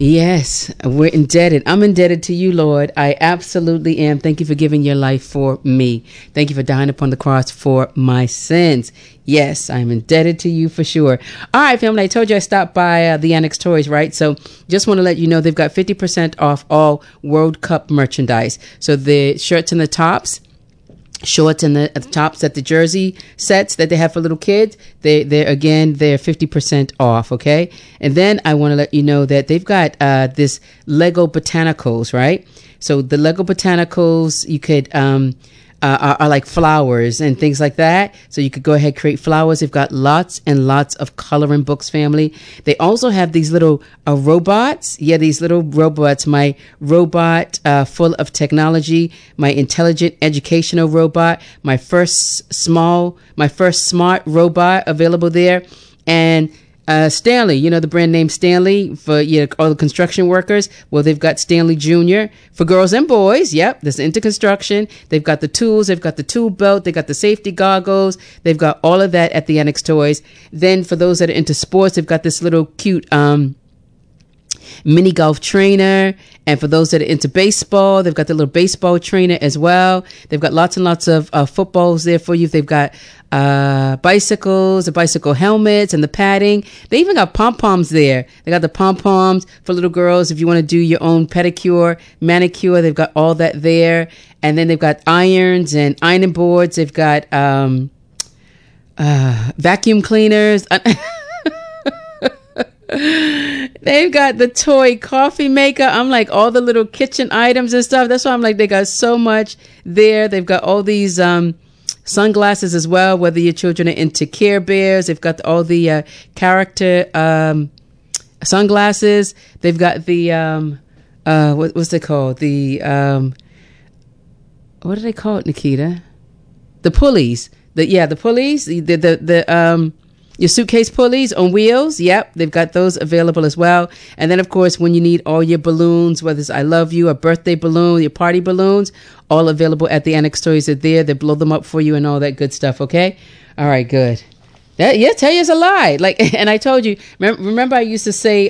Yes, we're indebted. I'm indebted to you, Lord. I absolutely am. Thank you for giving your life for me. Thank you for dying upon the cross for my sins. Yes, I'm indebted to you for sure. All right, family. I told you I stopped by the Annex Toys, right? So just want to let you know they've got 50% off all World Cup merchandise. So the shirts and the tops, shorts and the tops, that the jersey sets that they have for little kids, they're 50% off. Okay. And then I want to let you know that they've got this Lego Botanicals, right? So the Lego Botanicals, you could are like flowers and things like that. So you could go ahead, create flowers. They've got lots and lots of coloring books, family. They also have these little robots. Yeah, these little robots. My robot full of technology, my intelligent educational robot, my first smart robot available there. And Stanley, you know, the brand name Stanley for all the construction workers. Well, they've got Stanley Jr. for girls and boys. Yep, that's into construction. They've got the tools. They've got the tool belt. They've got the safety goggles. They've got all of that at the Annex Toys. Then for those that are into sports, they've got this little cute mini golf trainer. And for those that are into baseball, they've got the little baseball trainer as well. They've got lots and lots of footballs there for you. They've got bicycles, the bicycle helmets, and the padding. They even got pom-poms there. They got the pom-poms for little girls if you want to do your own pedicure, manicure. They've got all that there. And then they've got irons and ironing boards. They've got vacuum cleaners. They've got the toy coffee maker. I'm like, all the little kitchen items and stuff. That's why I'm like, they got so much there. They've got all these sunglasses as well, whether your children are into Care Bears. They've got all the character sunglasses. They've got the what's they called? The what do they call it, Nikita? The pulleys. The pulleys. The your suitcase pulleys on wheels. Yep, they've got those available as well. And then, of course, when you need all your balloons, whether it's I love you, a birthday balloon, your party balloons, all available at the Annex Toys are there. They blow them up for you and all that good stuff. Okay. All right. Good. Tell you it's a lie. Like, and I told you, remember I used to say,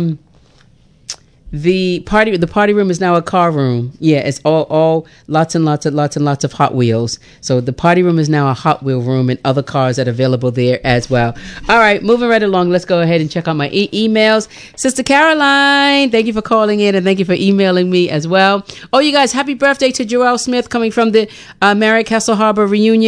the party room is now a car room. Yeah, it's all lots and lots of Hot Wheels. So the party room is now a Hot Wheel room and other cars that are available there as well. All right, moving right along. Let's go ahead and check out my emails. Sister Caroline, thank you for calling in and thank you for emailing me as well. Oh, you guys, happy birthday to Joelle Smith coming from the Marriott Castle Harbor reunion.